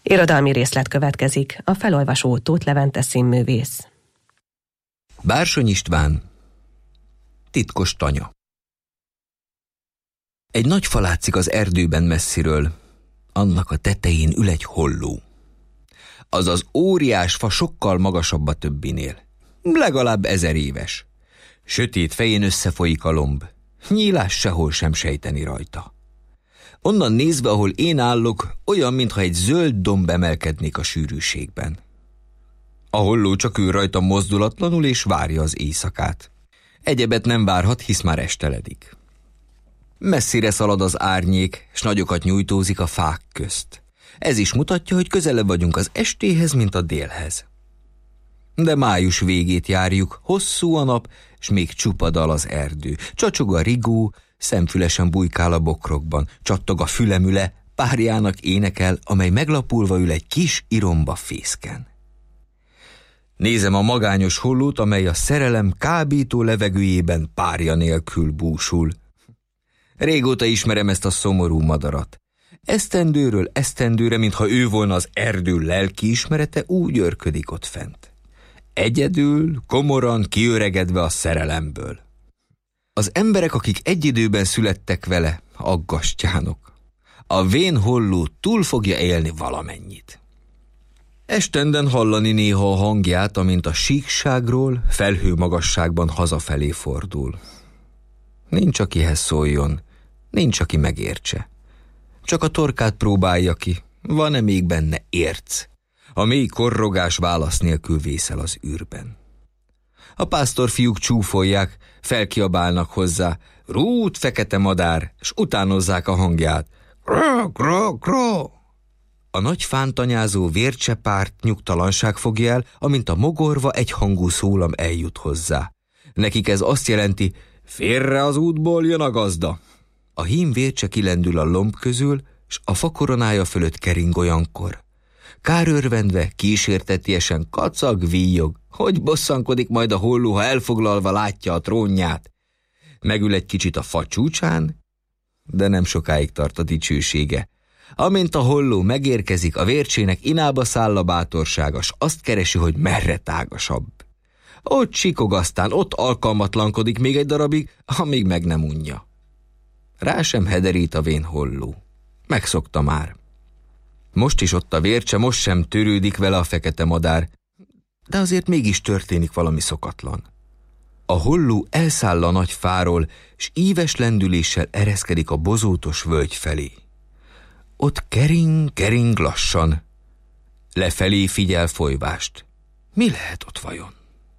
Irodalmi részlet következik, a felolvasó Tóth Levente színművész. Bársony István, titkos tanya. Egy nagy fa látszik az erdőben messziről, annak a tetején ül egy holló. Az az óriás fa sokkal magasabb a többinél, legalább 1000 éves. Sötét fején összefolyik a lomb, nyílás sehol sem sejteni rajta. Onnan nézve, ahol én állok, olyan, mintha egy zöld domb emelkednék a sűrűségben. A holló csak ül rajta mozdulatlanul és várja az éjszakát. Egyebet nem várhat, hisz már esteledik. Messzire szalad az árnyék, s nagyokat nyújtózik a fák közt. Ez is mutatja, hogy közelebb vagyunk az estéhez, mint a délhez. De május végét járjuk, hosszú a nap, s még csupa dal az erdő. Csacsog a rigó, szemfülesen bujkál a bokrokban, csattog a fülemüle, párjának énekel, amely meglapulva ül egy kis iromba fészken. Nézem a magányos hollót, amely a szerelem kábító levegőjében párja nélkül búsul. Régóta ismerem ezt a szomorú madarat. Esztendőről esztendőre, mintha ő volna az erdő lelkiismerete, úgy őrködik ott fent. Egyedül, komoran, kiöregedve a szerelemből. Az emberek, akik egy időben születtek vele, aggastyánok. A vén holló túl fogja élni valamennyit. Estenden hallani néha a hangját, amint a síkságról felhőmagasságban hazafelé fordul. Nincs, akihez szóljon, nincs, aki megértse. Csak a torkát próbálja ki, van-e még benne érc? A mély korrogás válasz nélkül vészel az űrben. A pásztorfiúk csúfolják, felkiabálnak hozzá, rút, fekete madár, s utánozzák a hangját. Kró, kró, kró! A nagy fántanyázó vércsepárt nyugtalanság fogja el, amint a mogorva egyhangú szólam eljut hozzá. Nekik ez azt jelenti, félre az útból jön a gazda. A hím vércse kilendül a lomb közül, s a fa koronája fölött kering olyankor. Kárőrvendve, kísértetiesen kacag, víjog, hogy bosszankodik majd a holló, ha elfoglalva látja a trónját. Megül egy kicsit a fa csúcsán, de nem sokáig tart a dicsősége. Amint a holló megérkezik, a vércsének inába száll a bátorsága, s azt keresi, hogy merre tágasabb. Ott sikog, aztán ott alkalmatlankodik még egy darabig, amíg meg nem unja. Rá sem hederít a vén holló. Megszokta már. Most is ott a vércse, most sem törődik vele a fekete madár, de azért mégis történik valami szokatlan. A holló elszáll a nagy fáról, s íves lendüléssel ereszkedik a bozótos völgy felé. Ott kering lassan. Lefelé figyel folyvást. Mi lehet ott vajon?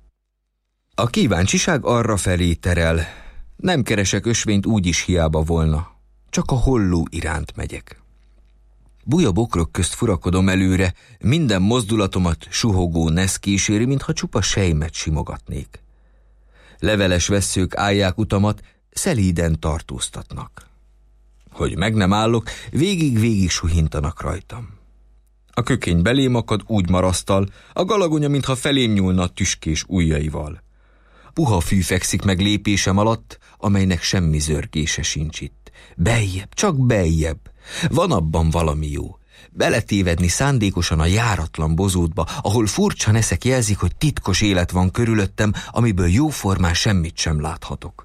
A kíváncsiság arra felé terel. Nem keresek ösvényt, úgyis hiába volna. Csak a holló iránt megyek. Buja bokrok közt furakodom előre, minden mozdulatomat suhogó nesz kíséri, mintha csupa sejmet simogatnék. Leveles vesszők állják utamat, szelíden tartóztatnak. Hogy meg nem állok, végig suhintanak rajtam. A kökény belém akad, úgy marasztal, a galagonya, mintha felém nyúlna tüskés ujjaival. Puha fű fekszik meg lépésem alatt, amelynek semmi zörgése sincs itt. Beljebb, csak beljebb. Van abban valami jó. Beletévedni szándékosan a járatlan bozótba, ahol furcsa neszek jelzik, hogy titkos élet van körülöttem, amiből jóformán semmit sem láthatok.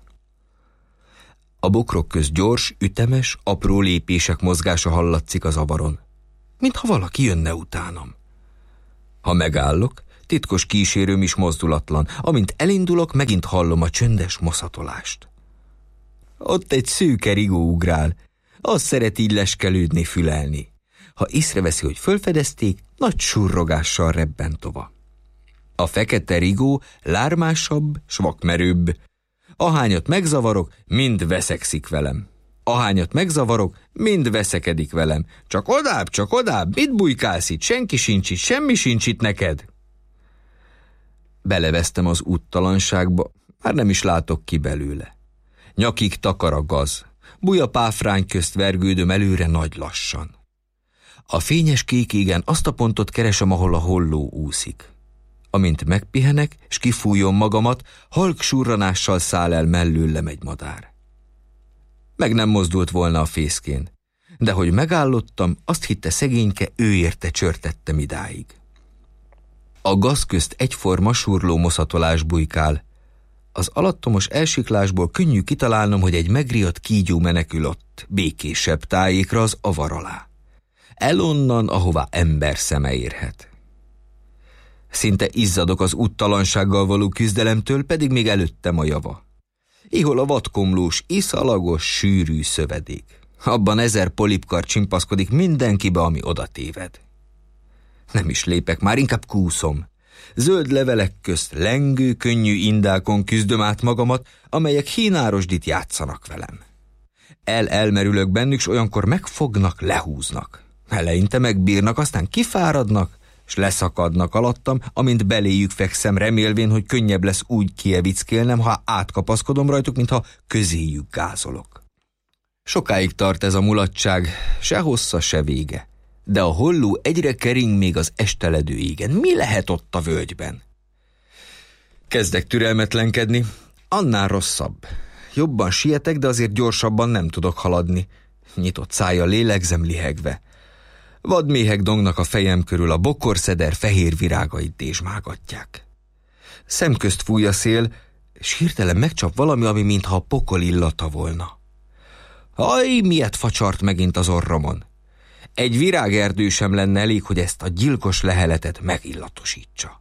A bokrok közt gyors, ütemes, apró lépések mozgása hallatszik az avaron, mintha valaki jönne utánam. Ha megállok, titkos kísérőm is mozdulatlan, amint elindulok, megint hallom a csöndes moszatolást. Ott egy szőke rigó ugrál, azt szeret így leskelődni, fülelni. Ha észreveszi, hogy fölfedezték, nagy surrogással rebben tova. A fekete rigó lármásabb, s vakmerőbb. Ahányat megzavarok, mind veszekszik velem. Ahányat megzavarok, mind veszekedik velem. Csak odább, mit bujkálsz itt? Senki sincs itt, semmi sincs itt neked. Belevesztem az úttalanságba, már nem is látok ki belőle. Nyakig takar a gaz. Buja páfrány közt vergődöm előre nagy lassan. A fényes kék égen azt a pontot keresem, ahol a holló úszik. Amint megpihenek, s kifújom magamat, halk surranással száll el mellőlem egy madár. Meg nem mozdult volna a fészkén. de hogy megállottam, azt hitte szegényke, ő érte csörtettem idáig. A gaz közt egyforma surló moszatolás bujkál. Az alattomos elsiklásból könnyű kitalálnom, hogy egy megriadt kígyó menekül ott, békésebb tájékra az avar alá. Elonnan, ahová ember szeme érhet. Szinte izzadok az úttalansággal való küzdelemtől, pedig még előttem a java. Ihol a vadkomlós, iszalagos, sűrű szövedék. Abban 1000 polipkar csimpaszkodik mindenkibe, ami oda téved. Nem is lépek, már inkább kúszom. Zöld levelek közt lengő, könnyű indákon küzdöm át magamat, amelyek hínárosdit játszanak velem. Elmerülök bennük, s olyankor megfognak, lehúznak. Eleinte megbírnak, aztán kifáradnak, s leszakadnak alattam, amint beléjük fekszem, remélvén, hogy könnyebb lesz úgy kievickélnem, ha átkapaszkodom rajtuk, mintha közéjük gázolok. Sokáig tart ez a mulatság, se hossza, se vége. De a holló egyre kering még az esteledő égen. Mi lehet ott a völgyben? Kezdek türelmetlenkedni, annál rosszabb. Jobban sietek, de azért gyorsabban nem tudok haladni. Nyitott szájjal lélegzem lihegve. Vadméhek dongnak a fejem körül, a bokorszeder fehér virágait dézsmágatják. Szemközt fúj a szél, s hirtelen megcsap valami, ami mintha a pokol illata volna. Haj, miért facsart megint az orromon? Egy virágerdő sem lenne elég, hogy ezt a gyilkos leheletet megillatosítsa.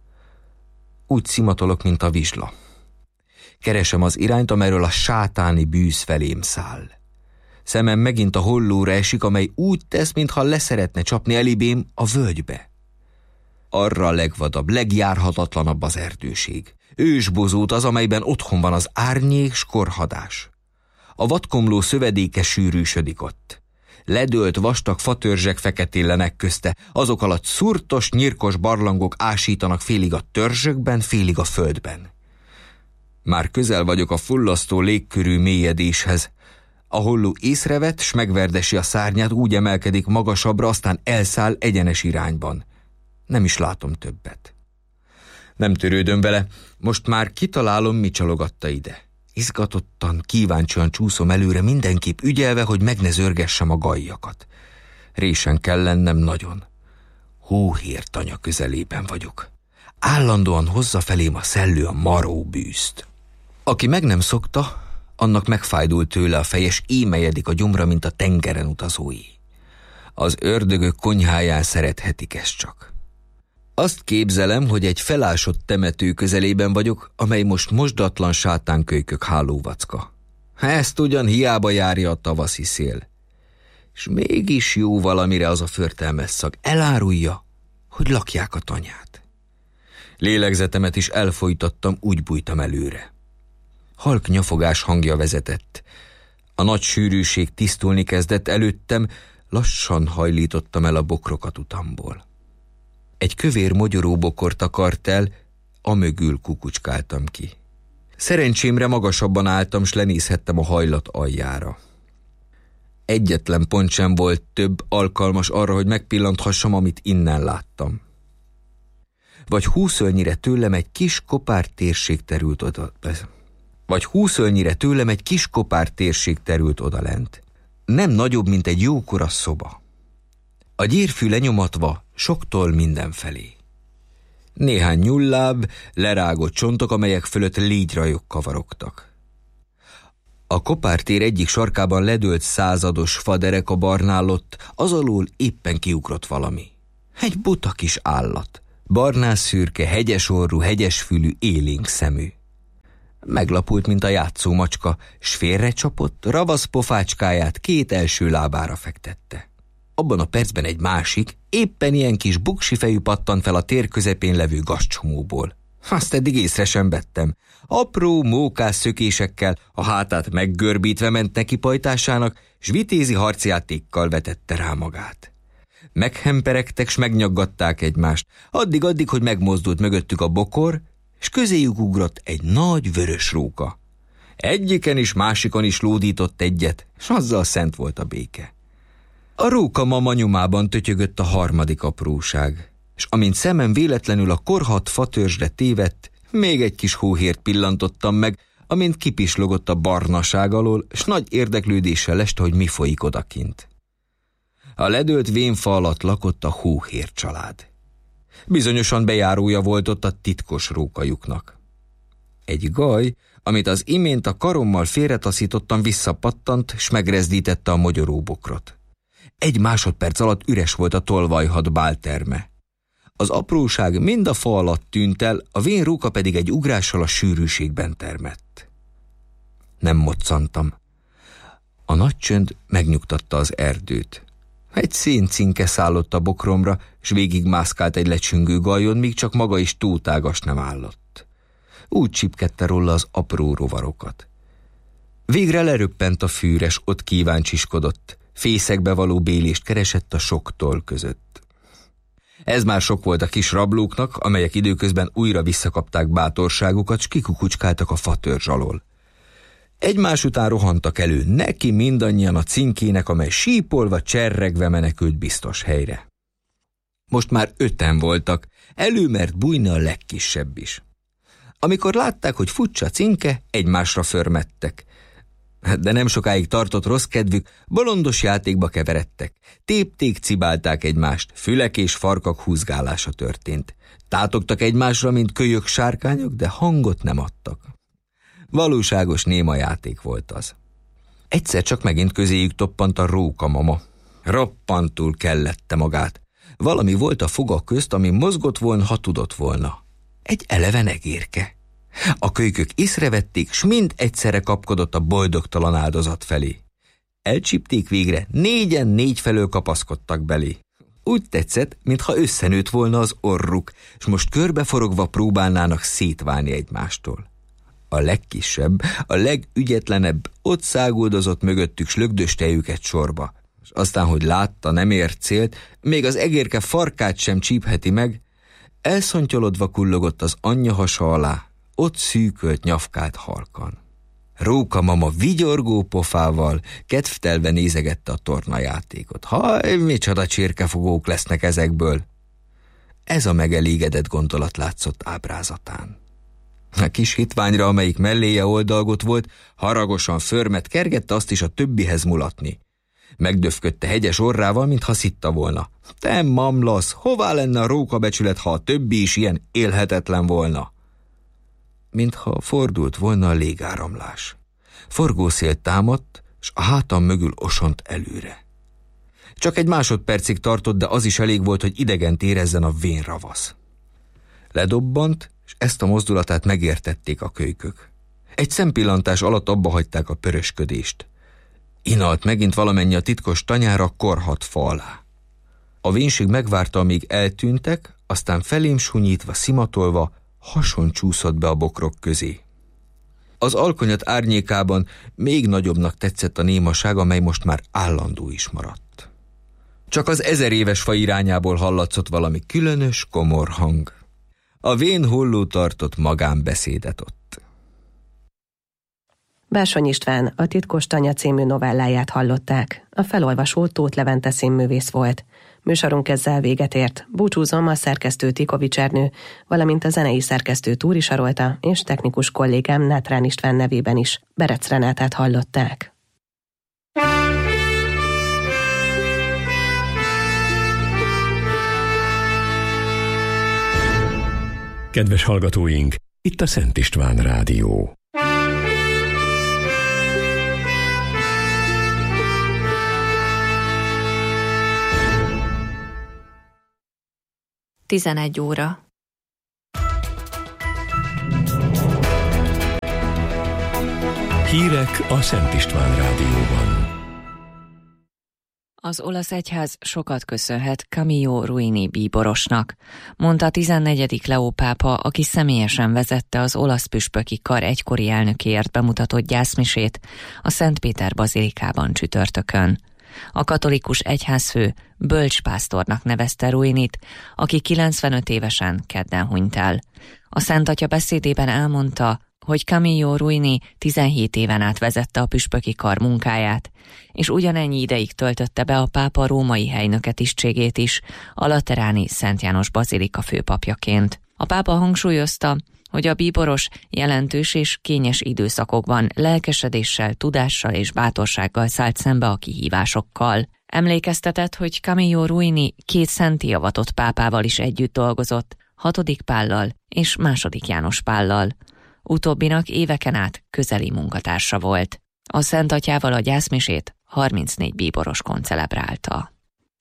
Úgy szimatolok, mint a vizsla. Keresem az irányt, amerről a sátáni bűz felém száll. Szemem megint a hollóra esik, amely úgy tesz, mintha leszeretne csapni elibém a völgybe. Arra a legvadabb, legjárhatatlanabb az erdőség. Ősbozót az, amelyben otthon van az árnyék s korhadás. A vadkomló szövedéke sűrűsödik ott. Ledőlt vastag fatörzsek feketélenek közte, azok alatt szurtos, nyirkos barlangok ásítanak félig a törzsökben, félig a földben. Már közel vagyok a fullasztó légkörű mélyedéshez. A holló észrevett, s megverdesi a szárnyát, úgy emelkedik magasabbra, aztán elszáll egyenes irányban. Nem is látom többet. Nem törődöm vele, most már kitalálom, mi csalogatta ide. Izgatottan, kíváncsian csúszom előre, mindenképp ügyelve, hogy meg ne zörgessem a gajjakat. Résen kell lennem nagyon. Hóhér tanya közelében vagyok. Állandóan hozza felém a szellő a maró bűzt. Aki meg nem szokta, annak megfájdul tőle a feje, és émelyedik a gyomra, mint a tengeren utazói. Az ördögök konyháján szerethetik ezt csak. Azt képzelem, hogy egy felásott temető közelében vagyok, amely most mosdatlan sátánkölykök hálóvacka. Ezt ugyan hiába járja a tavaszi szél. És mégis jó valamire az a förtelmes szag. Elárulja, hogy lakják a tanyát. Lélegzetemet is elfojtattam, úgy bújtam előre. Halk nyafogás hangja vezetett. A nagy sűrűség tisztulni kezdett előttem, lassan hajlítottam el a bokrokat utamból. Egy kövér mogyoróbokor takart el, amögül kukucskáltam ki. Szerencsémre magasabban álltam, s lenézhettem a hajlat aljára. Egyetlen pont sem volt több alkalmas arra, hogy megpillanthassam, amit innen láttam. Vagy 20 ölnyire tőlem egy kis kopár térség terült oda lent. Nem nagyobb, mint egy jókora szoba. A gyérfű lenyomatva soktól mindenfelé. Néhány nyulláb, lerágott csontok, amelyek fölött légyrajok kavarogtak. A kopártér egyik sarkában ledőlt százados faderek a barnálott, az alól éppen kiugrott valami. Egy buta kis állat, barnás-szürke, hegyes orrú, hegyes fülű, élénk szemű. Meglapult, mint a játszó macska, s félrecsapott, ravasz pofácskáját 2 első lábára fektette. Abban a percben egy másik, éppen ilyen kis buksi fejű pattant fel a tér közepén levő gazcsomóból. Azt eddig észre sem vettem. Apró, mókás szökésekkel, a hátát meggörbítve ment neki pajtásának, s vitézi harcjátékkal vetette rá magát. Meghemperegtek, s megnyaggatták egymást, addig, hogy megmozdult mögöttük a bokor, s közéjük ugrott egy nagy vörös róka. Egyiken is, másikon is lódított egyet, s azzal szent volt a béke. A róka mama nyomában tötyögött a harmadik apróság, és amint szemem véletlenül a korhadt fatörzsre tévedt, még egy kis hóhért pillantottam meg, amint kipislogott a barnaság alól, s nagy érdeklődéssel leste, hogy mi folyik odakint. A ledőlt vénfa alatt lakott a Hóhér család. Bizonyosan bejárója volt ott a titkos rókajuknak. Egy gaj, amit az imént a karommal félretaszítottan, visszapattant, s megrezdítette a mogyoróbokrot. 1 másodperc alatt üres volt a tolvajhat bálterme. Az apróság mind a fa alatt tűnt el, a vén róka pedig egy ugrással a sűrűségben termett. Nem moccantam. A nagy csönd megnyugtatta az erdőt. Egy széncinke szállott a bokromra, s végigmászkált egy lecsüngő gajon, míg csak maga is tótágas nem állott. Úgy csipkedte róla az apró rovarokat. Végre leröppent a fűres, ott kíváncsiskodott, fészekbe való bélést keresett a sok toll között. Ez már sok volt a kis rablóknak, amelyek időközben újra visszakapták bátorságukat, s kikukucskáltak a fatörzs alól. Egymás után rohantak elő, neki mindannyian a cinkének, amely sípolva, cserregve menekült biztos helyre. Most már 5-en voltak, előmert bújni a legkisebb is. Amikor látták, hogy furcsa cinke, egymásra förmettek. De nem sokáig tartott rossz kedvük, bolondos játékba keveredtek. Tépték, cibálták egymást, fülek és farkak húzgálása történt. Tátogtak egymásra, mint kölyök sárkányok, de hangot nem adtak. Valóságos néma játék volt az. Egyszer csak megint közéjük toppant a rókamama. Roppantul kellette magát. Valami volt a foga közt, ami mozgott volna, ha tudott volna. Egy eleven egérke. A kölykök észrevették, s mind egyszerre kapkodott a boldogtalan áldozat felé. Elcsípték végre, 4-en 4 felől kapaszkodtak belé. Úgy tetszett, mintha összenőtt volna az orruk, s most körbeforogva próbálnának szétválni egymástól. A legkisebb, a legügyetlenebb ott száguldozott mögöttük, s lögdöste őket sorba. És aztán, hogy látta, nem ért célt, még az egérke farkát sem csípheti meg, elszontyolodva kullogott az anyja hasa alá, ott szűkölt, nyafkált halkan. Rókamama vigyorgó pofával, kedvtelve nézegette a tornajátékot. Haj, micsoda csirkefogók lesznek ezekből! Ez a megelégedett gondolat látszott ábrázatán. A kis hitványra, amelyik melléje oldalgott volt, haragosan förmet, kergette azt is a többihez mulatni. Megdöfködte hegyes orrával, mintha szitta volna. Te mamlasz, hová lenne a rókabecsület, ha a többi is ilyen élhetetlen volna? Mintha fordult volna a légáramlás. Forgószél támadt, s a hátam mögül osont előre. Csak 1 másodpercig tartott, de az is elég volt, hogy idegent érezzen a vén ravasz. Ledobbant, és ezt a mozdulatát megértették a kölykök. Egy szempillantás alatt abba hagyták a pörösködést. Inalt megint valamennyi a titkos tanyára korhat fa alá. A vénség megvárta, amíg eltűntek, aztán felém sunyítva, szimatolva, hason csúszott be a bokrok közé. Az alkonyat árnyékában még nagyobbnak tetszett a némaság, amely most már állandó is maradt. Csak az 1000 éves fa irányából hallatszott valami különös, komor hang. A vén holló tartott magánbeszédet ott. Bársony István a Titkos Tanya című novelláját hallották. A felolvasó Tóth Levente színművész volt. Műsorunk ezzel véget ért. Búcsúzom a szerkesztő Tikovics Ernő, valamint a zenei szerkesztő Túri Sarolta és technikus kollégám Nátrán István nevében is. Berec Renátát hallották. Kedves hallgatóink, itt a Szent István Rádió. Tizenegy óra. Hírek a Szent István Rádióban. Az olasz egyház sokat köszönhet Camillo Ruini bíborosnak, mondta a 14. Leó pápa, aki személyesen vezette az olasz püspöki kar egykori elnökéért bemutatott gyászmisét a Szent Péter bazilikában csütörtökön. A katolikus egyházfő bölcspásztornak nevezte Ruinit, aki 95 évesen kedden hunyt el. A Szent Atya beszédében elmondta, hogy Camillo Ruini 17 éven át vezette a püspöki kar munkáját, és ugyanennyi ideig töltötte be a pápa római helynöke tisztségét is, a lateráni Szent János bazilika főpapjaként. A pápa hangsúlyozta, hogy a bíboros jelentős és kényes időszakokban lelkesedéssel, tudással és bátorsággal szállt szembe a kihívásokkal. Emlékeztetett, hogy Camillo Ruini 2 szentté avatott pápával is együtt dolgozott, 6. Pállal és II. János Pállal. Utóbbinak éveken át közeli munkatársa volt. A Szent Atyával a gyászmisét 34 bíboros koncelebrálta.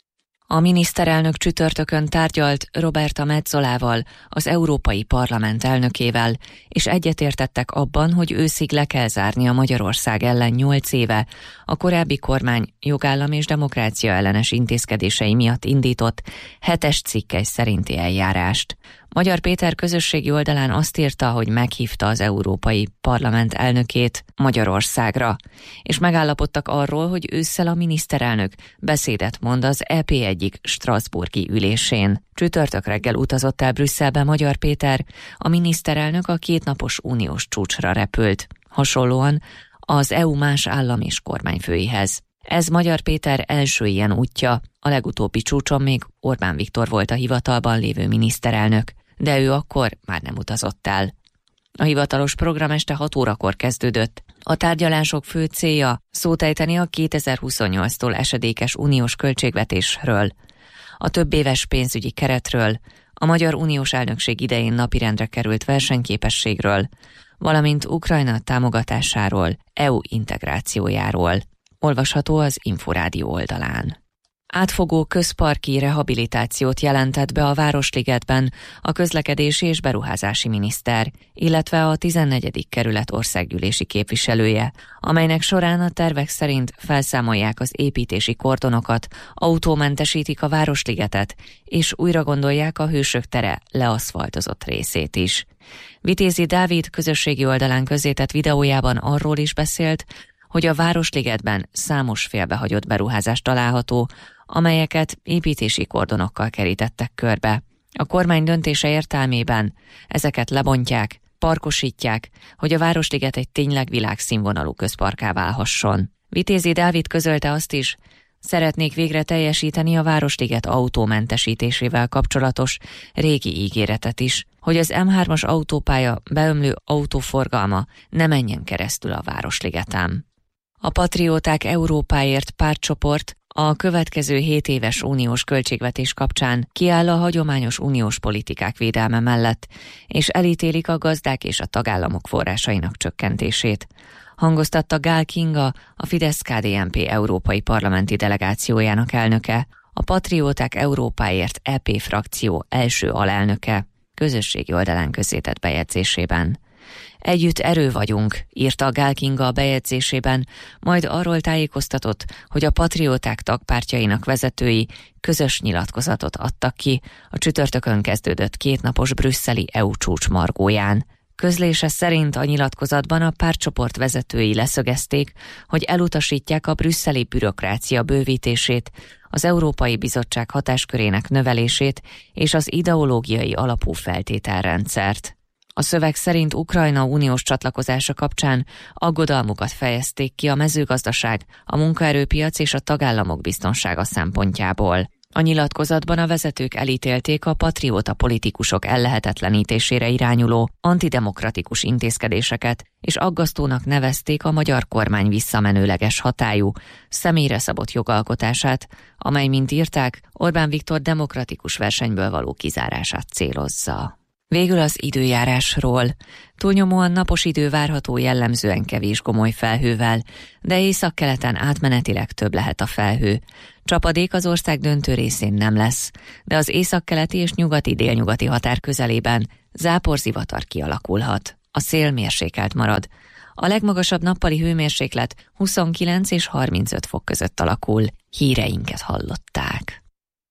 A miniszterelnök csütörtökön tárgyalt Roberta Metzolával, az Európai Parlament elnökével, és egyetértettek abban, hogy őszig le kell zárni a Magyarország ellen 8 éve a korábbi kormány jogállam és demokrácia ellenes intézkedései miatt indított 7-es cikkely szerinti eljárást. Magyar Péter közösségi oldalán azt írta, hogy meghívta az Európai Parlament elnökét Magyarországra, és megállapodtak arról, hogy ősszel a miniszterelnök beszédet mond az EP egyik strasbourgi ülésén. Csütörtök reggel utazott el Brüsszelbe Magyar Péter, a miniszterelnök a 2 napos uniós csúcsra repült, hasonlóan az EU más állam és kormányfőihez. Ez Magyar Péter első ilyen útja, a legutóbbi csúcson még Orbán Viktor volt a hivatalban lévő miniszterelnök, de ő akkor már nem utazott el. A hivatalos program este 6 órakor kezdődött. A tárgyalások fő célja szót ejteni a 2028-tól esedékes uniós költségvetésről, a többéves pénzügyi keretről, a magyar uniós elnökség idején napirendre került versenyképességről, valamint Ukrajna támogatásáról, EU integrációjáról. Olvasható az Inforádió oldalán. Átfogó közparki rehabilitációt jelentett be a Városligetben a közlekedési és beruházási miniszter, illetve a 14. kerület országgyűlési képviselője, amelynek során a tervek szerint felszámolják az építési kordonokat, autómentesítik a Városligetet, és újra gondolják a Hősök tere leaszfaltozott részét is. Vitézi Dávid közösségi oldalán közzétett videójában arról is beszélt, hogy a Városligetben számos félbehagyott beruházás található, amelyeket építési kordonokkal kerítettek körbe. A kormány döntése értelmében ezeket lebontják, parkosítják, hogy a Városliget egy tényleg világszínvonalú közparkká válhasson. Vitézi Dávid közölte azt is, szeretnék végre teljesíteni a Városliget autómentesítésével kapcsolatos régi ígéretet is, hogy az M3-as autópálya beömlő autóforgalma ne menjen keresztül a Városligeten. A Patrióták Európáért pártcsoport a következő 7 éves uniós költségvetés kapcsán kiáll a hagyományos uniós politikák védelme mellett, és elítélik a gazdák és a tagállamok forrásainak csökkentését. Hangoztatta Gál Kinga, a Fidesz-KDNP európai parlamenti delegációjának elnöke, a Patrióták Európáért EP frakció első alelnöke, közösségi oldalán közzétett bejegyzésében. Együtt erő vagyunk, írta Gál Kinga a bejegyzésében, majd arról tájékoztatott, hogy a patrióták tagpártjainak vezetői közös nyilatkozatot adtak ki a csütörtökön kezdődött 2 napos brüsszeli EU csúcs margóján. Közlése szerint a nyilatkozatban a pártcsoport vezetői leszögezték, hogy elutasítják a brüsszeli bürokrácia bővítését, az Európai Bizottság hatáskörének növelését és az ideológiai alapú feltételrendszert. A szöveg szerint Ukrajna uniós csatlakozása kapcsán aggodalmukat fejezték ki a mezőgazdaság, a munkaerőpiac és a tagállamok biztonsága szempontjából. A nyilatkozatban a vezetők elítélték a patrióta politikusok ellehetetlenítésére irányuló antidemokratikus intézkedéseket, és aggasztónak nevezték a magyar kormány visszamenőleges hatályú, személyre szabott jogalkotását, amely, mint írták, Orbán Viktor demokratikus versenyből való kizárását célozza. Végül az időjárásról. Túlnyomóan napos idő várható, jellemzően kevés gomoly felhővel, de északkeleten átmenetileg több lehet a felhő. Csapadék az ország döntő részén nem lesz, de az északkeleti és nyugati-délnyugati határ közelében záporzivatar kialakulhat. A szél mérsékelt marad. A legmagasabb nappali hőmérséklet 29 és 35 fok között alakul. Híreinket hallották.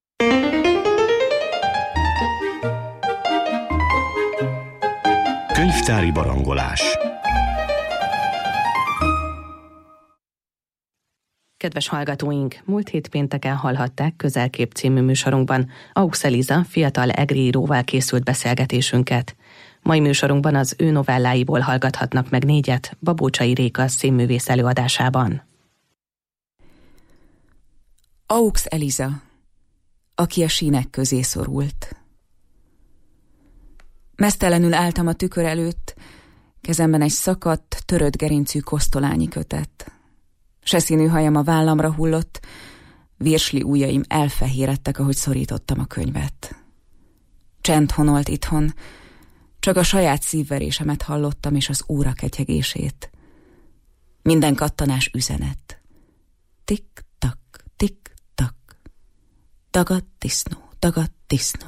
Könyvtári barangolás. Kedves hallgatóink, múlt hét pénteken hallhatták Közelkép című műsorunkban Aux Eliza fiatal egri íróval készült beszélgetésünket. Mai műsorunkban az ő novelláiból hallgathatnak meg 4-et Babócsai Réka színművész előadásában. Aux Eliza, aki a sínek közé szorult. Meztelenül álltam a tükör előtt, kezemben egy szakadt, törött gerincű kosztolányi kötet. Seszínű hajam a vállamra hullott, virsli ujjaim elfehéredtek, ahogy szorítottam a könyvet. Csend honolt itthon, csak a saját szívverésemet hallottam, és az óra ketyegését. Minden kattanás üzenet. Tik-tak, tik-tak. Dagad disznó, dagad disznó.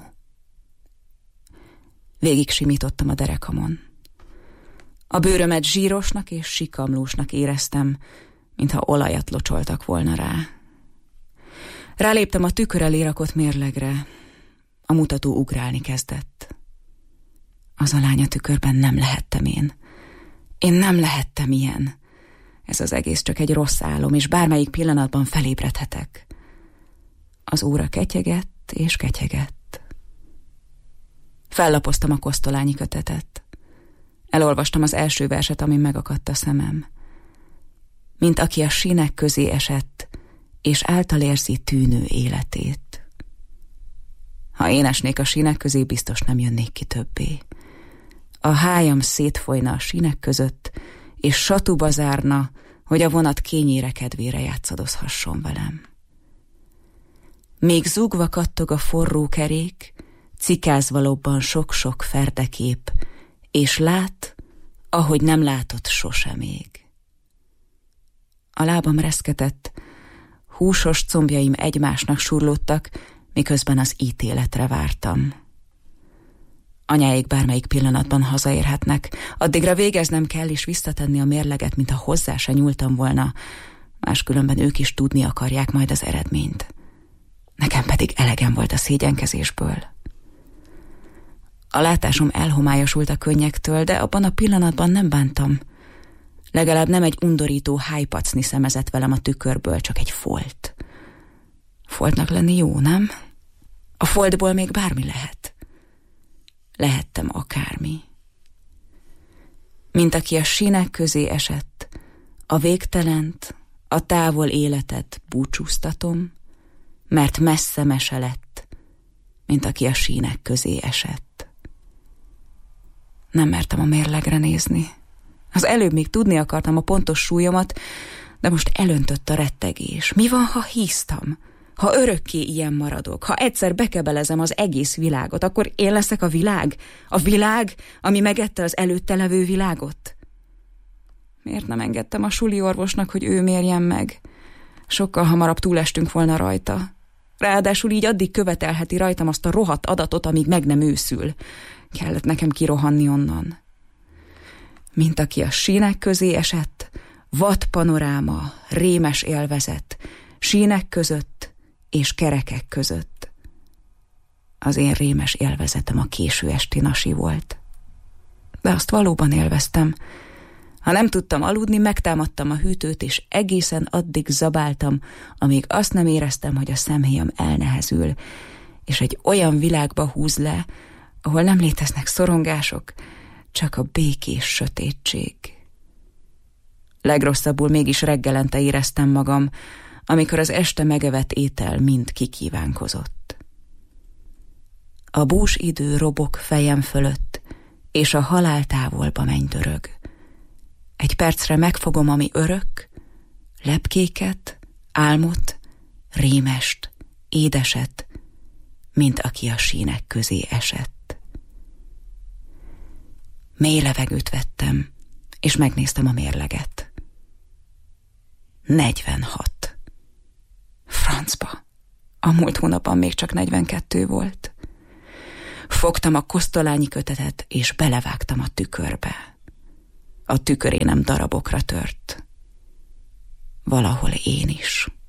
Végig simítottam a derekamon. A bőrömet zsírosnak és sikamlósnak éreztem, mintha olajat locsoltak volna rá. Ráléptem a tükör elé rakott mérlegre. A mutató ugrálni kezdett. Az a lány a tükörben nem lehettem én. Én nem lehettem ilyen. Ez az egész csak egy rossz álom, és bármelyik pillanatban felébredhetek. Az óra ketyegett és ketyegett. Fellapoztam a kosztolányi kötetet. Elolvastam az első verset, amin megakadt a szemem. Mint aki a sínek közé esett, és által érzi tűnő életét. Ha én esnék a sínek közé, biztos nem jönnék ki többé. A hájam szétfolyna a sínek között, és satuba zárna, hogy a vonat kényére kedvére játszadozhasson velem. Még zúgva kattog a forró kerék, cikázva lobban sok-sok ferdekép, és lát, ahogy nem látott sose még. A lábam reszketett, húsos combjaim egymásnak surlódtak, miközben az ítéletre vártam. Anyáik bármelyik pillanatban hazaérhetnek, addigra végeznem kell és visszatenni a mérleget, mintha hozzá se nyúltam volna, máskülönben ők is tudni akarják majd az eredményt. Nekem pedig elegem volt a szégyenkezésből. A látásom elhomályosult a könnyektől, de abban a pillanatban nem bántam. Legalább nem egy undorító hájpacni szemezett velem a tükörből, csak egy folt. Foltnak lenni jó, nem? A foltból még bármi lehet. Lehettem akármi. Mint aki a sínek közé esett, a végtelent, a távol életet búcsúztatom, mert messze mese lett, mint aki a sínek közé esett. Nem mertem a mérlegre nézni. Az előbb még tudni akartam a pontos súlyomat, de most elöntött a rettegés. Mi van, ha híztam? Ha örökké ilyen maradok, ha egyszer bekebelezem az egész világot, akkor én leszek a világ? A világ, ami megette az előtte levő világot? Miért nem engedtem a suli orvosnak, hogy ő mérjen meg? Sokkal hamarabb túlestünk volna rajta. Ráadásul így addig követelheti rajtam azt a rohadt adatot, amíg meg nem őszül. Kellett nekem kirohanni onnan. Mint aki a sínek közé esett, vad panoráma, rémes élvezet, sínek között és kerekek között. Az én rémes élvezetem a késő esti nasi volt. De azt valóban élveztem. Ha nem tudtam aludni, megtámadtam a hűtőt, és egészen addig zabáltam, amíg azt nem éreztem, hogy a szemhéjam elnehezül, és egy olyan világba húz le, ahol nem léteznek szorongások, csak a békés sötétség. Legrosszabbul mégis reggelente éreztem magam, amikor az este megevett étel mind kikívánkozott. A bús idő robog fejem fölött, és a halál távolba mennydörög. Egy percre megfogom, ami örök, lepkéket, álmot, rémest, édeset, mint aki a sínek közé esett. Mély levegőt vettem, és megnéztem a mérleget. 46. Francba. A múlt hónapban még csak 42 volt. Fogtam a kosztolányi kötetet, és belevágtam a tükörbe. A tükörénem darabokra tört. Valahol én is.